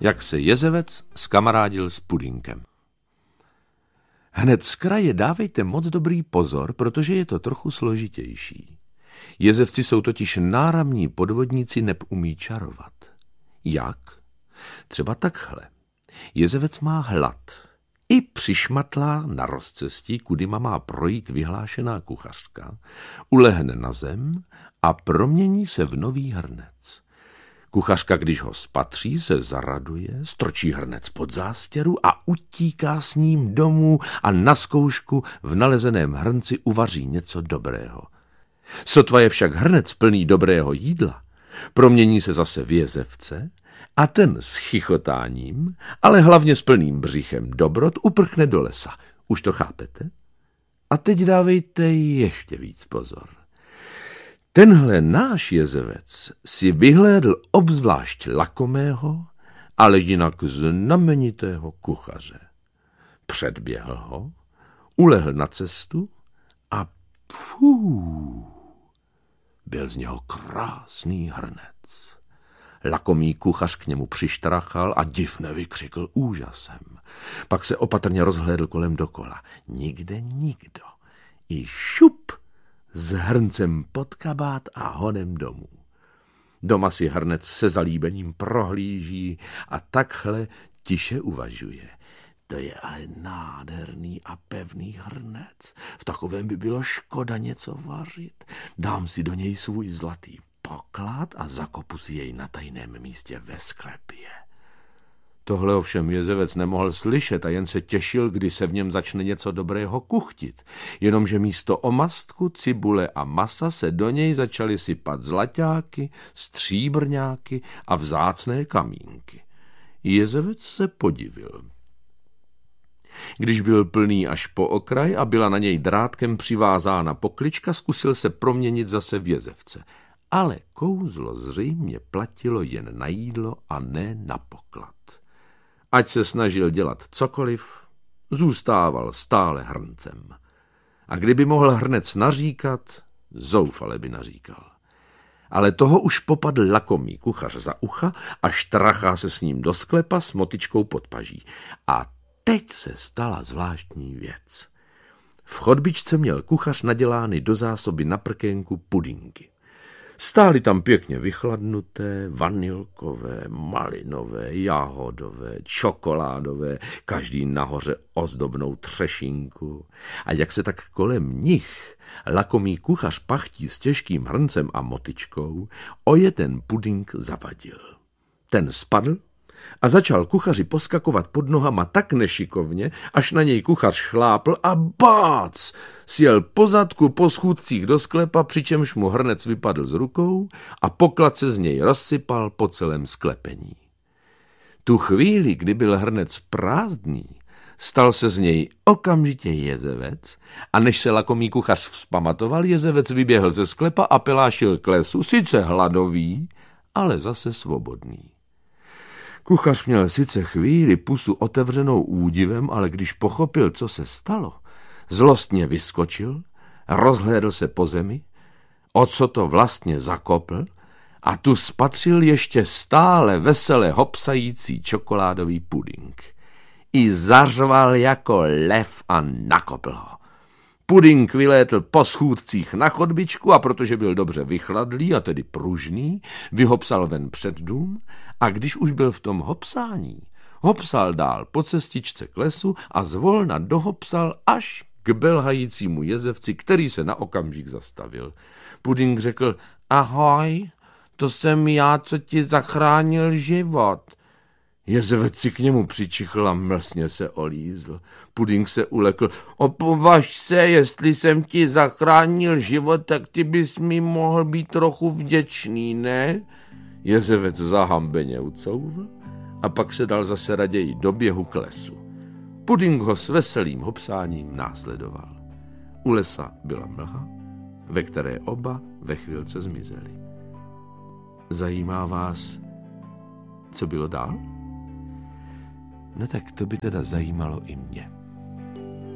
Jak se jezevec skamarádil s Pudinkem. Hned z kraje dávejte moc dobrý pozor, protože je to trochu složitější. Jezevci jsou totiž náramní podvodníci, neb umí čarovat. Jak? Třeba takhle. Jezevec má hlad. I přišmatlá na rozcestí, kudyma má projít vyhlášená kuchařka, ulehne na zem a promění se v nový hrnec. Kuchařka, když ho spatří, se zaraduje, strčí hrnec pod zástěru a utíká s ním domů a na zkoušku v nalezeném hrnci uvaří něco dobrého. Sotva je však hrnec plný dobrého jídla, promění se zase v jezevce a ten s chichotáním, ale hlavně s plným břichem dobrot uprchne do lesa. Už to chápete? A teď dávejte ještě víc pozor. Tenhle náš jezevec si vyhlédl obzvlášť lakomého, ale jinak znamenitého kuchaře. Předběhl ho, ulehl na cestu a byl z něho krásný hrnec. Lakomý kuchař k němu přištrachal a div nevykřikl úžasem. Pak se opatrně rozhlédl kolem dokola. Nikde nikdo. I šup s hrncem pod kabát a honem domů. Doma si hrnec se zalíbením prohlíží a takhle tiše uvažuje. To je ale nádherný a pevný hrnec. V takovém by bylo škoda něco vařit. Dám si do něj svůj zlatý poklad a zakopu si jej na tajném místě ve sklepě. Tohle ovšem jezevec nemohl slyšet a jen se těšil, kdy se v něm začne něco dobrého kuchtit. Jenomže místo omastku, cibule a masa se do něj začaly sypat zlaťáky, stříbrňáky a vzácné kamínky. Jezevec se podivil. Když byl plný až po okraj a byla na něj drátkem přivázána poklička, zkusil se proměnit zase v jezevce. Ale kouzlo zřejmě platilo jen na jídlo a ne na poklad. Ať se snažil dělat cokoliv, zůstával stále hrncem. A kdyby mohl hrnec naříkat, zoufale by naříkal. Ale toho už popadl lakomý kuchař za ucha a štrachá se s ním do sklepa s motyčkou pod paží. A teď se stala zvláštní věc. V chodbičce měl kuchař nadělány do zásoby na prkénku pudinky. Stály tam pěkně vychladnuté, vanilkové, malinové, jahodové, čokoládové, každý nahoře ozdobnou třešinku. A jak se tak kolem nich lakomý kuchař pachtí s těžkým hrncem a motyčkou, oje ten puding zavadil. Ten spadl a začal kuchaři poskakovat pod nohama tak nešikovně, až na něj kuchař šlápl a bác! Sjel po zadku po schůdcích do sklepa, přičemž mu hrnec vypadl z rukou a poklad se z něj rozsypal po celém sklepení. Tu chvíli, kdy byl hrnec prázdný, stal se z něj okamžitě jezevec a než se lakomý kuchař vzpamatoval, jezevec vyběhl ze sklepa a pelášil k lesu, sice hladový, ale zase svobodný. Kuchař měl sice chvíli pusu otevřenou údivem, ale když pochopil, co se stalo, zlostně vyskočil, rozhlédl se po zemi, o co to vlastně zakopl a tu spatřil ještě stále vesele hopsající čokoládový puding. I zařval jako lev a nakopl ho. Puding vylétl po schůdcích na chodbičku a protože byl dobře vychladlý a tedy pružný, vyhopsal ven před dům a když už byl v tom hopsání, hopsal dál po cestičce k lesu a zvolna dohopsal až k belhajícímu jezevci, který se na okamžik zastavil. Puding řekl, ahoj, to jsem já, co ti zachránil život. Jezevec si k němu přičichl a mlsně se olízl. Puding se ulekl. Opovaž se, jestli jsem ti zachránil život, tak ty bys mi mohl být trochu vděčný, ne? Jezevec zahambeně ucouvl a pak se dal zase raději do běhu k lesu. Puding ho s veselým hopsáním následoval. U lesa byla mlha, ve které oba ve chvilce zmizeli. Zajímá vás, co bylo dál? No tak to by teda zajímalo i mě.